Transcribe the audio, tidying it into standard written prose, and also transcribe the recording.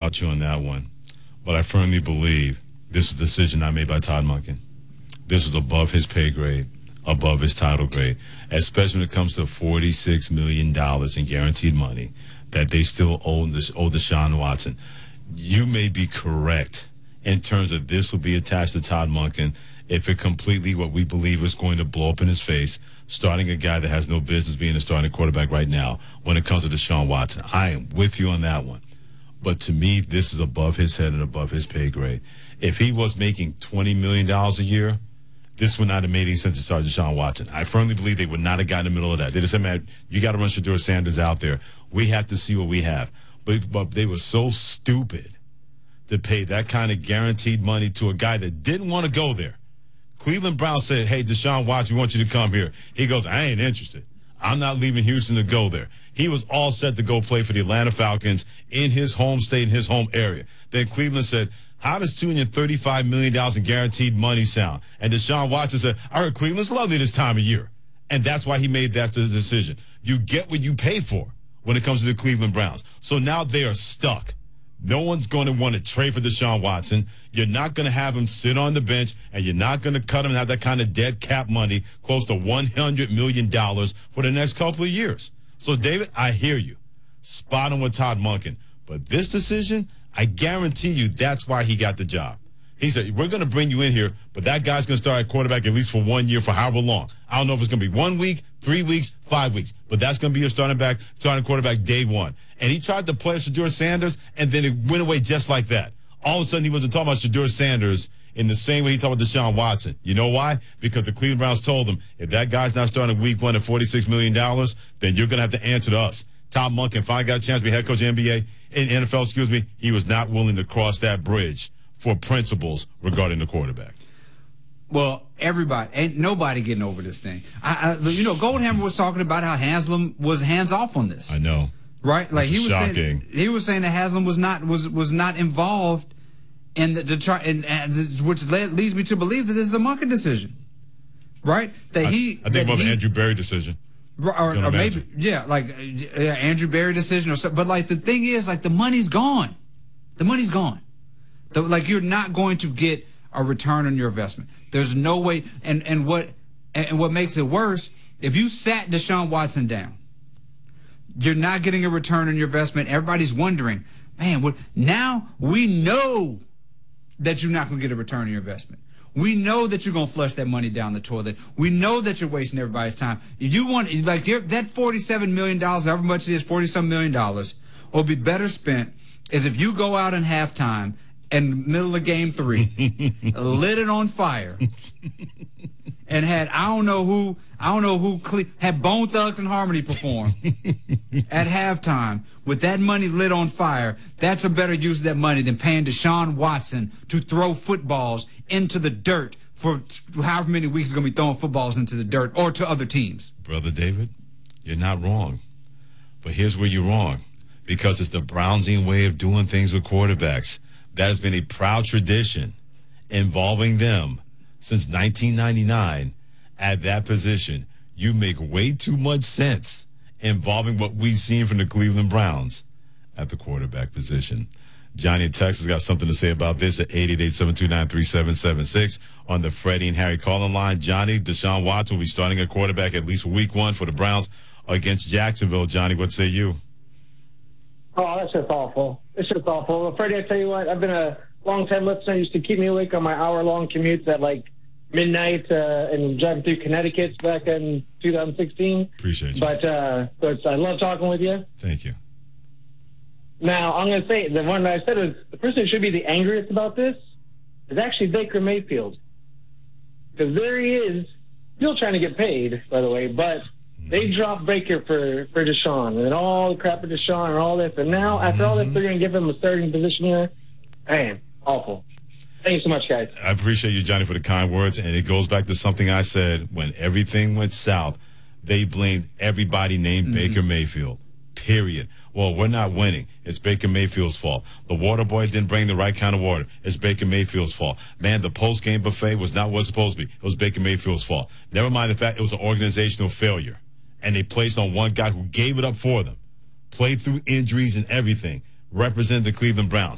doubt you on that one, but I firmly believe this is a decision not made by Todd Monken. This is above his pay grade, above his title grade, especially when it comes to $46 million in guaranteed money that they still owe Deshaun Watson. You may be correct in terms of this will be attached to Todd Monken if it completely what we believe is going to blow up in his face, starting a guy that has no business being a starting quarterback right now when it comes to Deshaun Watson. I am with you on that one. But to me, this is above his head and above his pay grade. If he was making $20 million a year, this would not have made any sense to start Deshaun Watson. I firmly believe they would not have gotten in the middle of that. They just said, man, you got to run Shedeur Sanders out there. We have to see what we have. But they were so stupid to pay that kind of guaranteed money to a guy that didn't want to go there. Cleveland Browns said, hey, Deshaun Watson, we want you to come here. He goes, I ain't interested. I'm not leaving Houston to go there. He was all set to go play for the Atlanta Falcons in his home state, in his home area. Then Cleveland said, how does $235 million in guaranteed money sound? And Deshaun Watson said, I heard Cleveland's lovely this time of year. And that's why he made that decision. You get what you pay for when it comes to the Cleveland Browns. So now they are stuck. No one's going to want to trade for Deshaun Watson. You're not going to have him sit on the bench, and you're not going to cut him and have that kind of dead cap money, close to $100 million for the next couple of years. So, David, I hear you. Spot on with Todd Monken. But this decision, I guarantee you that's why he got the job. He said, we're going to bring you in here, but that guy's going to start at quarterback at least for 1 year, for however long. I don't know if it's going to be 1 week, 3 weeks, 5 weeks, but that's going to be your starting quarterback day one. And he tried to play Shedeur Sanders, and then it went away just like that. All of a sudden, he wasn't talking about Shedeur Sanders in the same way he talked about Deshaun Watson. You know why? Because the Cleveland Browns told him, if that guy's not starting week one at $46 million, then you're going to have to answer to us. Todd Monken finally got a chance to be head coach in the NFL, he was not willing to cross that bridge for principles regarding the quarterback. Well, everybody, ain't nobody getting over this thing. Goldhammer was talking about how Haslam was hands off on this. I know. Right? Like shocking. He was saying that Haslam was not involved in which leads me to believe that this is a Monken decision. Right? That I think more of an Andrew Berry decision. Or maybe, Andrew Berry decision or something. But like the thing is, like the money's gone. The money's gone. You're not going to get a return on your investment. There's no way. And what makes it worse, if you sat Deshaun Watson down, you're not getting a return on your investment. Everybody's wondering, man, now we know that you're not going to get a return on your investment. We know that you're going to flush that money down the toilet. We know that you're wasting everybody's time. You want that $47 million, however much it is, $40-some million, will be better spent is if you go out in halftime in the middle of game 3, lit it on fire, and had I don't know who had Bone Thugs and Harmony perform at halftime with that money lit on fire. That's a better use of that money than paying Deshaun Watson to throw footballs into the dirt for however many weeks he's going to be throwing footballs into the dirt or to other teams. Brother David, you're not wrong. But here's where you're wrong. Because it's the Brownsian way of doing things with quarterbacks. That has been a proud tradition involving them since 1999 at that position. You make way too much sense involving what we've seen from the Cleveland Browns at the quarterback position. Johnny in Texas got something to say about this at 888-729-3776 on the Freddie and Harry calling line. Johnny, Deshaun Watson will be starting at quarterback at least for week 1 for the Browns against Jacksonville. Johnny, what say you? Oh, that's just awful. It's just awful. Well, Freddie, I tell you what, I've been a long-time listener. Used to keep me awake on my hour-long commutes at midnight and driving through Connecticut back in 2016. Appreciate you. But I love talking with you. Thank you. Now, I'm going to say, the one that I said was the person who should be the angriest about this is actually Baker Mayfield. Because there he is, still trying to get paid, by the way, but they dropped Baker for Deshaun and all the crap with Deshaun and all this. And now, after all this, they're going to give him a starting position here. Man, awful. Thank you so much, guys. I appreciate you, Johnny, for the kind words. And it goes back to something I said. When everything went south, they blamed everybody named Baker Mayfield, period. Well, we're not winning. It's Baker Mayfield's fault. The water boys didn't bring the right kind of water. It's Baker Mayfield's fault. Man, the post-game buffet was not what it was supposed to be. It was Baker Mayfield's fault. Never mind the fact it was an organizational failure. And they placed on one guy who gave it up for them, played through injuries and everything, represented the Cleveland Browns.